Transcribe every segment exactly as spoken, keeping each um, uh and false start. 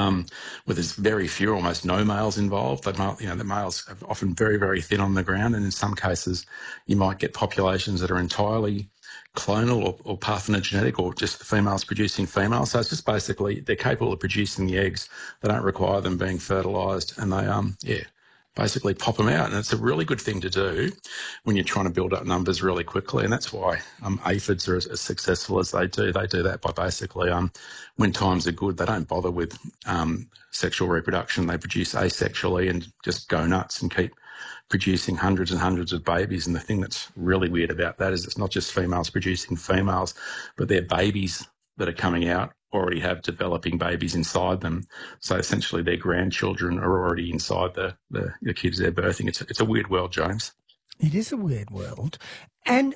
um, where there's very few, almost no males involved. The male, you know, the males are often very, very thin on the ground, and in some cases, you might get populations that are entirely clonal or, or parthenogenetic, or just the females producing females. So it's just basically they're capable of producing the eggs. They don't require them being fertilised, and they um yeah. basically pop them out. And it's a really good thing to do when you're trying to build up numbers really quickly. And that's why um, aphids are as, as successful as they do. They do that by basically, um, when times are good, they don't bother with um, sexual reproduction. They produce asexually and just go nuts and keep producing hundreds and hundreds of babies. And the thing that's really weird about that is it's not just females producing females, but they're babies that are coming out already have developing babies inside them. So essentially their grandchildren are already inside the, the, the kids they're birthing. It's, it's a weird world, James. It is a weird world. And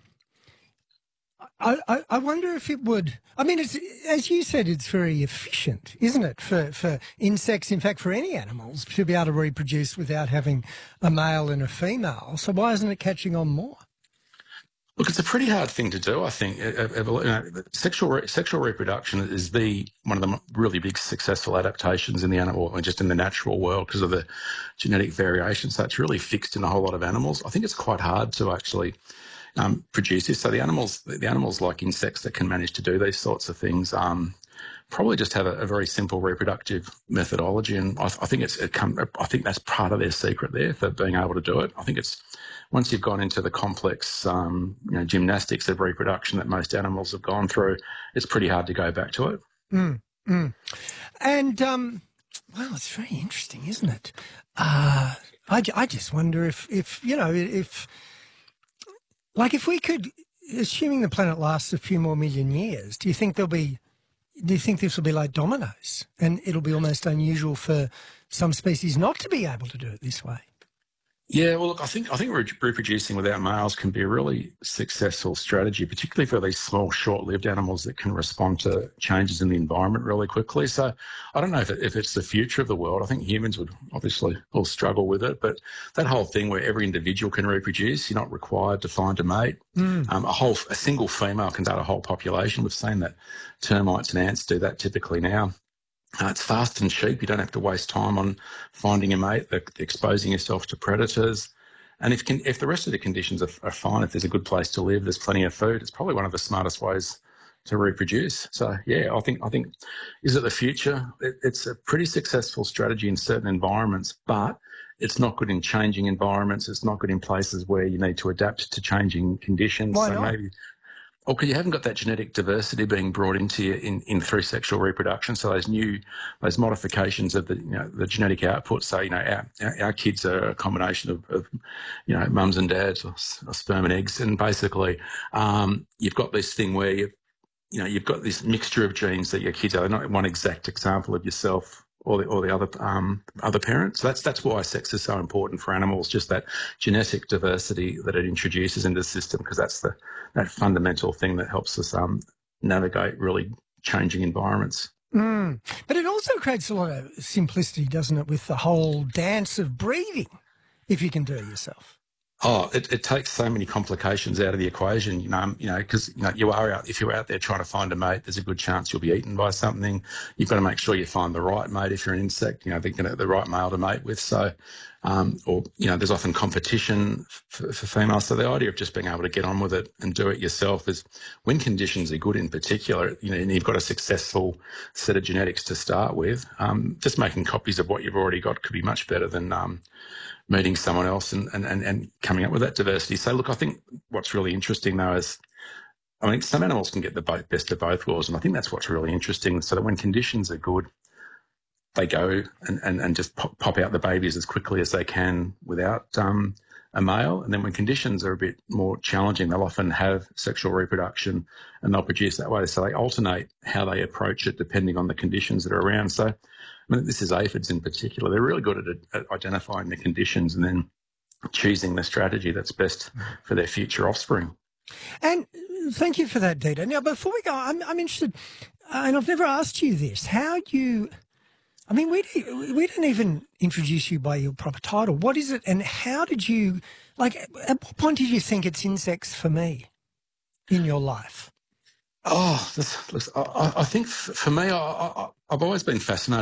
I, I, I wonder if it would, I mean, it's, as you said, it's very efficient, isn't it, for, for insects, in fact, for any animals, to be able to reproduce without having a male and a female. So why isn't it catching on more? Look, it's a pretty hard thing to do, I think. You know, sexual re- sexual reproduction is the one of the really big successful adaptations in the animal, or just in the natural world, because of the genetic variation. So it's really fixed in a whole lot of animals. I think it's quite hard to actually um, produce this. So the animals, the animals like insects that can manage to do these sorts of things, um, probably just have a, a very simple reproductive methodology, and I, I think it's it come, I think that's part of their secret there for being able to do it. I think it's once you've gone into the complex um, you know, gymnastics of reproduction that most animals have gone through, it's pretty hard to go back to it. Mm, mm. And, um, well, it's very interesting, isn't it? Uh, I, I just wonder if, if, you know, if, like if we could, assuming the planet lasts a few more million years, do you think there'll be, do you think this will be like dominoes and it'll be almost unusual for some species not to be able to do it this way? Yeah, well, look, I think I think re- reproducing without males can be a really successful strategy, particularly for these small, short-lived animals that can respond to changes in the environment really quickly. So I don't know if, it, if it's the future of the world. I think humans would obviously all struggle with it, but that whole thing where every individual can reproduce, you're not required to find a mate. Mm. Um, a whole, a single female can start a whole population. We've seen that termites and ants do that typically now. Uh, it's fast and cheap. You don't have to waste time on finding a mate, exposing yourself to predators. And if can, if the rest of the conditions are, are fine, if there's a good place to live, there's plenty of food, it's probably one of the smartest ways to reproduce. So, yeah, I think, I think is it the future? It, it's a pretty successful strategy in certain environments, but it's not good in changing environments. It's not good in places where you need to adapt to changing conditions. Why so not? maybe... Or because you haven't got that genetic diversity being brought into you in, in through sexual reproduction. So those new, those modifications of the, you know, the genetic output. So, you know, our, our, our kids are a combination of, of you know, mums and dads, or, or sperm and eggs. And basically, um, you've got this thing where you, you know, you've got this mixture of genes that your kids are. They're not one exact example of yourself or the, or the other um, other parents. So that's that's why sex is so important for animals, just that genetic diversity that it introduces into the system, because that's the that fundamental thing that helps us um, navigate really changing environments. Mm. But it also creates a lot of simplicity, doesn't it, with the whole dance of breeding, if you can do it yourself. Oh, it, it takes so many complications out of the equation, you know, you know, because you know you are out. If you're out there trying to find a mate, there's a good chance you'll be eaten by something. You've got to make sure you find the right mate if you're an insect. You know, the, the right male to mate with. So, um, or you know, there's often competition for, for females. So the idea of just being able to get on with it and do it yourself is, when conditions are good, in particular, you know, and you've got a successful set of genetics to start with. Um, just making copies of what you've already got could be much better than um, meeting someone else and, and, and, and coming up with that diversity. So, look, I think what's really interesting, though, is, I mean, some animals can get the both, best of both worlds, and I think that's what's really interesting, so that when conditions are good, they go and, and, and just pop, pop out the babies as quickly as they can without um, a male. And then when conditions are a bit more challenging, they'll often have sexual reproduction and they'll produce that way. So they alternate how they approach it depending on the conditions that are around. So, I mean, this is aphids in particular. They're really good at, at identifying the conditions and then choosing the strategy that's best for their future offspring. And thank you for that, Dieter. Now, before we go, I'm, I'm interested, uh, and I've never asked you this, how you... I mean, we we didn't even introduce you by your proper title. What is it, and how did you, like, at what point did you think it's insects for me in your life? Oh, this, I, I think for me, I, I, I've always been fascinated